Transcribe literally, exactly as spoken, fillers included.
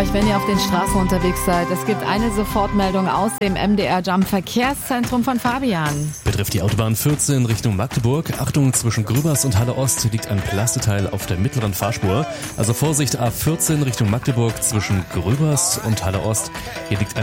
wenn ihr auf den Straßen unterwegs seid. Es gibt eine Sofortmeldung aus dem M D R Jump Verkehrszentrum von Fabian. Betrifft die Autobahn vierzehn Richtung Magdeburg. Achtung, zwischen Gröbers und Halle Ost liegt ein Plasteteil auf der mittleren Fahrspur. Also Vorsicht, A vierzehn Richtung Magdeburg zwischen Gröbers und Halle Ost. Hier liegt ein